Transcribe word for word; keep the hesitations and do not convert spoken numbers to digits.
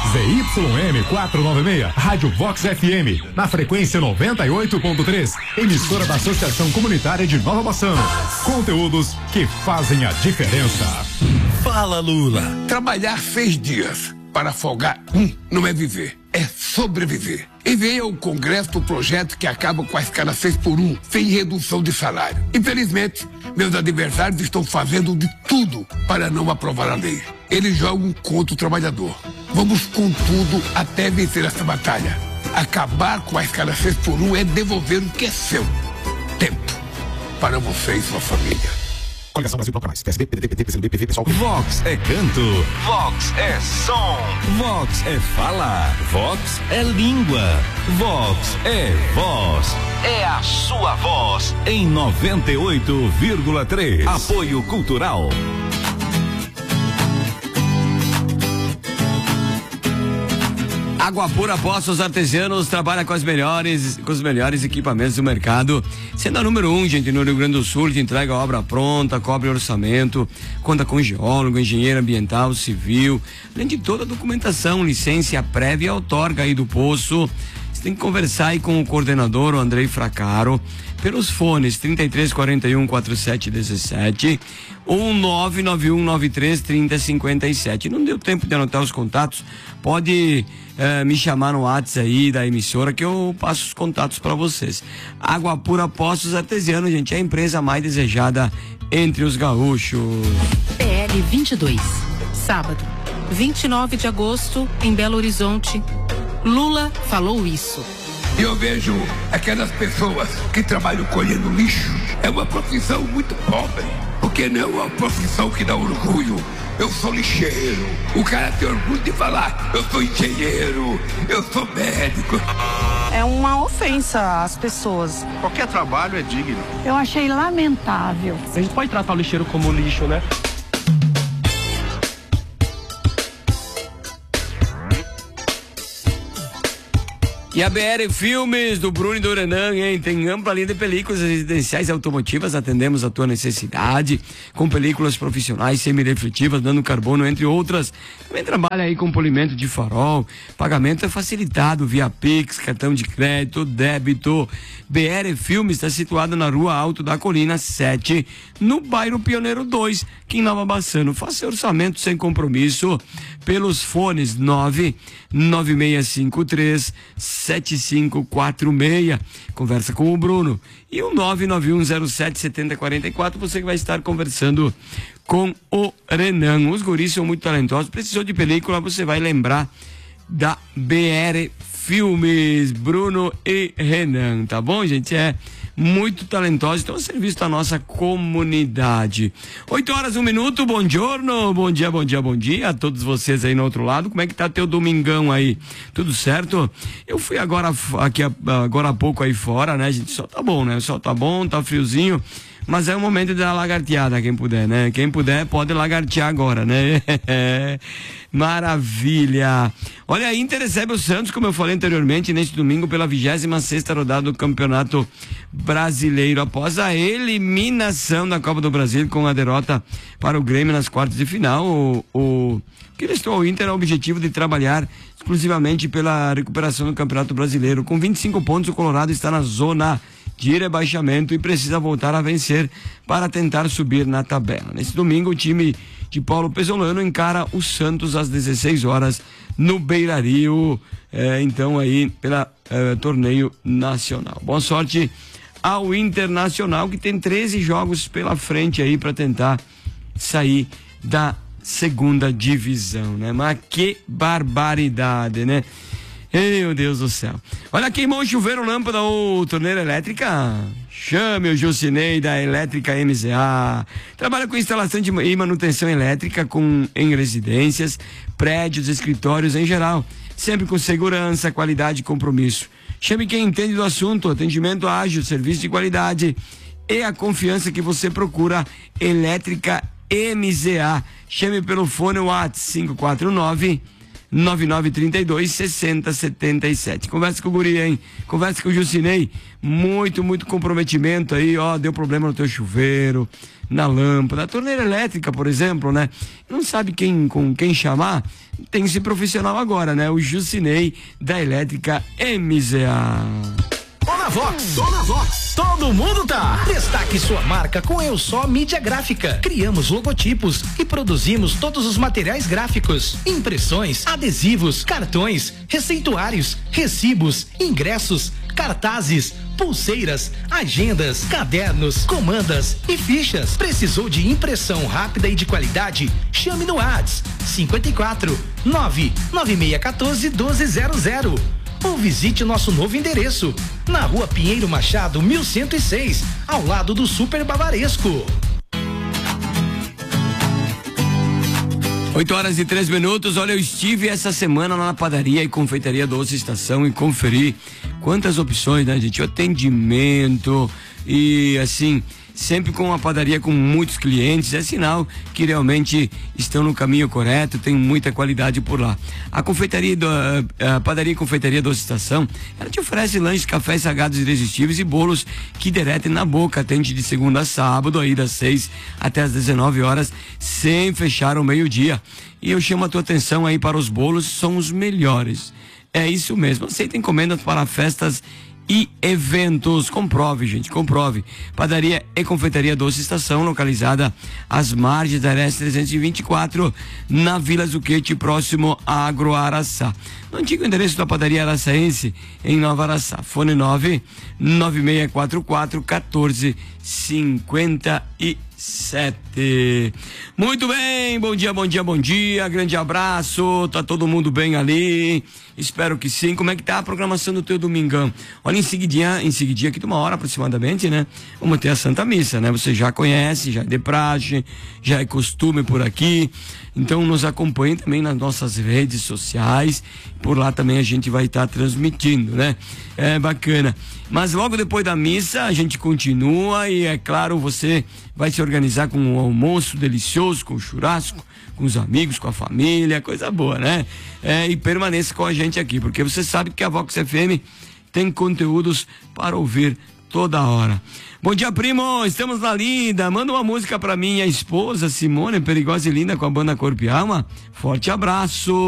Z Y M quatrocentos e noventa e seis, Rádio Vox F M, na frequência noventa e oito ponto três, emissora da Associação Comunitária de Nova Bassano. Conteúdos que fazem a diferença. Fala, Lula. Trabalhar seis dias para folgar um não é viver, é sobreviver. Enviei ao Congresso o projeto que acaba com a escala seis por um, sem redução de salário. Infelizmente, meus adversários estão fazendo de tudo para não aprovar a lei. Eles jogam contra o trabalhador. Vamos com tudo até vencer essa batalha. Acabar com a escala seis por um é devolver o que é seu. Tempo para você e sua família. Coligação Brasil Bloco Mais, P S D, P D T, P T, P C do B, P V, pessoal. Vox é canto, Vox é som, Vox é fala, Vox é língua, Vox é voz, é a sua voz em noventa e oito vírgula três. Apoio Cultural. Água Pura Poços Artesianos trabalha com as melhores, com os melhores equipamentos do mercado, sendo a número um, gente, no Rio Grande do Sul, te entrega a obra pronta, cobre orçamento, conta com geólogo, engenheiro ambiental, civil, além de toda a documentação, licença prévia e outorga aí do poço. Você tem que conversar aí com o coordenador, o Andrei Fracaro, pelos fones trinta e três, quarenta e um, quarenta e sete, dezessete ou nove nove um, nove três, trinta, cinquenta e sete. Não deu tempo de anotar os contatos? Pode eh, me chamar no WhatsApp aí da emissora que eu passo os contatos para vocês. Água Pura Poços Artesianos, gente, é a empresa mais desejada entre os gaúchos. P L vinte e dois, sábado, vinte e nove de agosto, em Belo Horizonte. Lula falou isso. E eu vejo aquelas pessoas que trabalham colhendo lixo. É uma profissão muito pobre, porque não é uma profissão que dá orgulho. Eu sou lixeiro. O cara tem orgulho de falar, eu sou engenheiro, eu sou médico. É uma ofensa às pessoas. Qualquer trabalho é digno. Eu achei lamentável. A gente pode tratar o lixeiro como lixo, né? E a B R Filmes do Bruno e do Renan, hein? Tem ampla linha de películas residenciais e automotivas, atendemos a tua necessidade, com películas profissionais semi-refletivas, dando carbono, entre outras. Também trabalha aí com polimento de farol, pagamento é facilitado via Pix, cartão de crédito, débito. B R Filmes está situado na Rua Alto da Colina sete, no bairro Pioneiro dois, aqui em Nova Bassano. Faça orçamento sem compromisso pelos fones nove nove seis cinco três sete cinco quatro seis. Conversa com o Bruno. E o nove nove um zero sete sete zero quatro quatro, você que vai estar conversando com o Renan. Os guris são muito talentosos. Precisou de película, você vai lembrar da B R Filmes, Bruno e Renan, tá bom, gente? É muito talentoso, então é serviço da nossa comunidade. oito horas, um minuto, bom giorno, bom dia, bom dia, bom dia a todos vocês aí no outro lado. Como é que tá teu domingão aí? Tudo certo? Eu fui agora, aqui, agora há pouco aí fora, né, gente? Só tá bom, né? O sol tá bom, tá friozinho, mas é o momento de dar lagarteada, quem puder, né? Quem puder pode lagartear agora, né? Maravilha! Olha, a Inter recebe o Santos, como eu falei anteriormente, neste domingo pela vigésima sexta rodada do Campeonato Brasileiro, após a eliminação da Copa do Brasil com a derrota para o Grêmio nas quartas de final. O, o que restou ao Inter é o objetivo de trabalhar exclusivamente pela recuperação do Campeonato Brasileiro. Com vinte e cinco pontos, o Colorado está na zona de rebaixamento e precisa voltar a vencer para tentar subir na tabela. Nesse domingo, o time de Paulo Pesolano encara o Santos às dezesseis horas no Beira-Rio, é, então aí pela é, torneio nacional. Boa sorte ao Internacional, que tem treze jogos pela frente aí para tentar sair da segunda divisão, né? Mas que barbaridade, né? Meu Deus do céu. Olha, queimou o chuveiro, lâmpada ou torneira elétrica? Chame o Jucinei da Elétrica M Z A. Trabalha com instalação de, e manutenção elétrica com, em residências, prédios, escritórios em geral. Sempre com segurança, qualidade e compromisso. Chame quem entende do assunto. Atendimento ágil, serviço de qualidade e a confiança que você procura. Elétrica M Z A. Chame pelo fone WhatsApp cinco quatro nove nove nove três dois seis zero sete sete. Conversa com o guri, hein? Conversa com o Jucinei. Muito, muito comprometimento aí, ó. Deu problema no teu chuveiro, na lâmpada, a torneira elétrica, por exemplo, né? Não sabe quem, com quem chamar? tem esse profissional agora, né? O Jucinei da Elétrica M Z A. Zona Vox, Zona Vox, todo mundo tá. Destaque sua marca com Eu Só Mídia Gráfica. Criamos logotipos e produzimos todos os materiais gráficos, impressões, adesivos, cartões, receituários, recibos, ingressos, cartazes, pulseiras, agendas, cadernos, comandas e fichas. Precisou de impressão rápida e de qualidade? Chame no WhatsApp cinquenta e quatro, nove nove seis um quatro, um dois zero zero. Ou visite nosso novo endereço, na Rua Pinheiro Machado, mil cento e seis, ao lado do Super Bavaresco. oito horas e três minutos. Olha, eu estive essa semana lá na padaria e confeitaria Doce Estação e conferi quantas opções, né, gente? O atendimento e assim, sempre com uma padaria com muitos clientes, é sinal que realmente estão no caminho correto, tem muita qualidade por lá. A confeitaria, do, a padaria e confeitaria Doce Estação, ela te oferece lanches, cafés salgados irresistíveis e bolos que derretem na boca. Atende de segunda a sábado, aí das seis até as dezenove horas, sem fechar ao meio-dia. E eu chamo a tua atenção aí para os bolos, são os melhores. É isso mesmo, aceita encomendas para festas e eventos. Comprove, gente, comprove. Padaria e confeitaria Doce Estação, localizada às margens da R S trezentos e vinte e quatro, na Vila Zuquete, próximo a Agroaraçá. No antigo endereço da padaria araçaense, em Nova Araçá. Fone nove nove seis quatro quatro, um quatro cinco sete. Muito bem, bom dia, bom dia, bom dia, grande abraço, tá todo mundo bem ali? Espero que sim. Como é que tá a programação do teu domingão? Olha, em seguidinha, em seguidinha aqui de uma hora aproximadamente, né? Vamos ter a Santa Missa, né? Você já conhece, já é de praxe, já é costume por aqui. Então nos acompanhe também nas nossas redes sociais. Por lá também a gente vai estar tá transmitindo, né? É bacana. Mas logo depois da missa a gente continua e é claro, você vai se organizar com um almoço delicioso, com churrasco, com os amigos, com a família, coisa boa, né? É, e permaneça com a gente aqui, porque você sabe que a Vox F M tem conteúdos para ouvir toda hora. Bom dia, primo, estamos na linda, manda uma música pra minha esposa Simone, Perigosa e Linda, com a banda Corpo e Alma. Forte abraço.